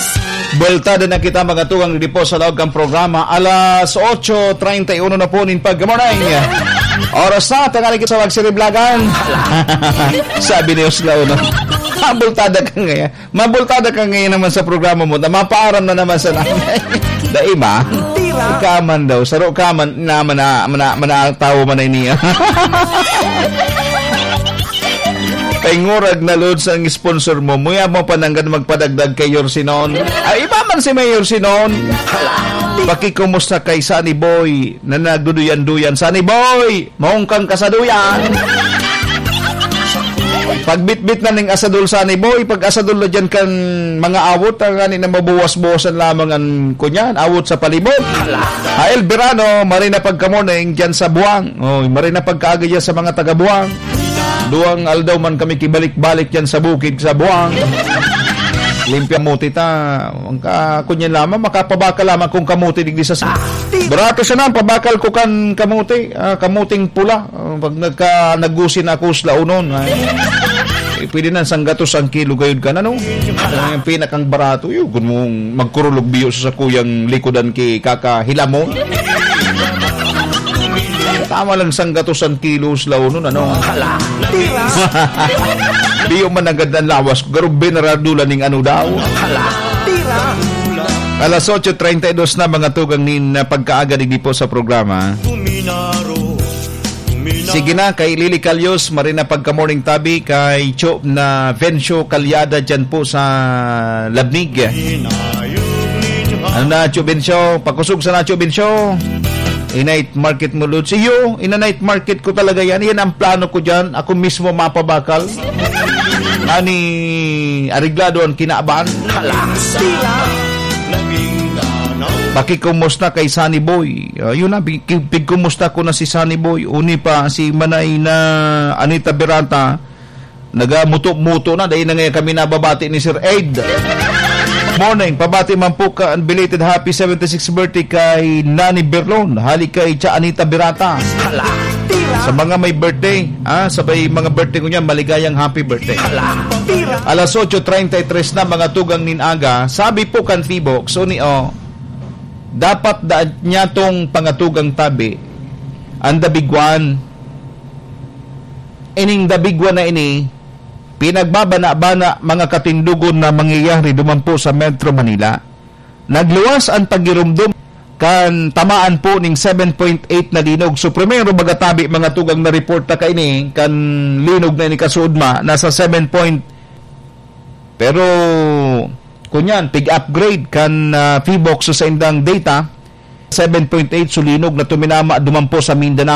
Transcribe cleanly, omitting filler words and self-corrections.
Bultada na kita mga tugang di po sa loob ng programa. Alas 8:31 na po nin pag morning. Oras na, tangali kita sa magsiriblagan. Sabi ni Oslao, no? Mabultada ka ngayon. Mabultada ka ngayon naman sa programa mo. Mapaaram na naman sa namin. Daima. Kaman daw. Saro kaman na manatawo man na niya. Pengurag na load sa sponsor mo. Muya mo pananggan magpadagdag kay Yorsinon. Ay, iba man si Mayor Sinon. Pakikumusta kay Sunny Boy na nagduduyan-duyan. Sunny Boy, maong kang kasaduyan. Pagbitbit na ning asadul Sunny Boy, pag asadul na dyan kan mga awot, ang na mabuwas-buwasan lamang ang kunyan, awot sa palibot. Hael Berano, marina pagkamorning dyan sa buwang. Oy, marina pagkaaga dyan sa mga taga-buwang. Duang aldaw man kami kibalik-balik yan sa bukid sa buwang. Limpya muti ta. Kunyan lamang, makapabakal lamang kung kamuti digdi sa barato siya na, pabakal ko kan kamuti. Kamuting pula. Pag naggusin ako sa launon. Pwede na sang gatos ang kilo gayud ka na, no? Yung pinakang barato, yun. Kung mong magkurulog biyo sa kuyang likodan ki kakahilamo. Tama lang sang gatos ang kilos launon, ano? Biyo man agad ang lawas. Garubin na radula ning ano daw. Alas 8:32 na mga tugang nin pagkaaga digdi po sa programa. Sige na, kay Lily Calyos, marina pagka-morning tabi, kay Chop na Vencio Calyada dyan po sa Labnig. Ano na, Chop Vencio? Pakusog sa na, Chop Vencio. I-night market mo, Lord. Siyo, ina-night market ko talaga yan. Yan ang plano ko dyan. Ako mismo mapabakal. Ani, ariglado ang kinaabahan. Pakikumusta kay Sunny Boy. Yun na, pigkumusta ko na si Sunny Boy. Uni pa, si Manay na Anita Beranta. Nagamuto-muto na. Dahil na ngayon kami nababati ni Sir Aid. Morning, pabati man po ka belated happy 76th birthday kay Nani Berlon. Hali kay Cha Anita Berata. Sa mga may birthday, sabay mga birthday ko niya, maligayang happy birthday. Alas 8:33 na mga tugang ninaga. Sabi po kan Fibok, so ni dapat daan niya tong pangatugang tabi ang dabigwan. Ining dabigwan na ini pinagbabana-bana mga katindugon na mangyayari dumampo sa Metro Manila. Nagluwas ang pagirumdum kan tamaan po ning 7.8 na linog. So primero magatabi mga tugang na report na kaini kan linog na ini kasudma nasa 7 point. Pero kunyan pig-upgrade kan Fibox sa indang data 7.8 sulinog na tuminama dumampo sa Mindanao.